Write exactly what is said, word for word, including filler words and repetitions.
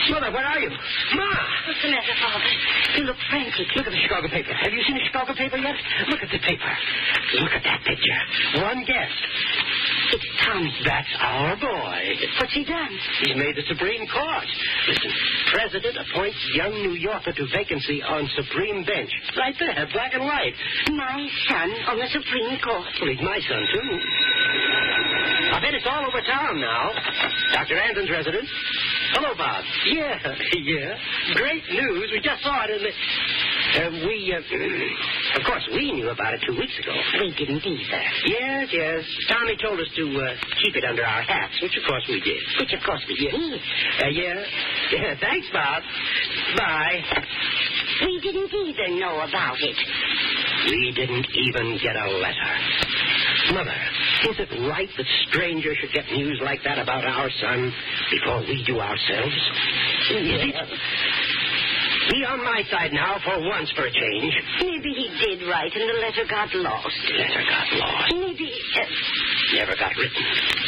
Mother, where are you? Ma! What's the matter, Father? You look frantic. Look at the Chicago paper. Have you seen the Chicago paper yet? Look at the paper. Look at that picture. One guess. It's Tommy. That's our boy. What's he done? He's made the Supreme Court. Listen, President appoints young New Yorker to vacancy on Supreme Bench. Right there, black and white. My son on the Supreme Court. Well, he's my son, too. I bet it's all over town now. Doctor Andon's residence. Hello, Bob. Yeah, yeah. Great news. We just saw it in the... Uh, we, uh, of course, we knew about it two weeks ago. We didn't either. Yes, yes. Tommy told us to uh, keep it under our hats, which, of course, we did. Which, of course, we did. Uh, yeah. Yeah, thanks, Bob. Bye. We didn't either know about it. We didn't even get a letter. Mother, is it right that strangers should get news like that about our son before we do ourselves? Is it? Be on my side now for once for a change. Maybe he did write and the letter got lost. The letter got lost. Maybe... Uh... Never got written.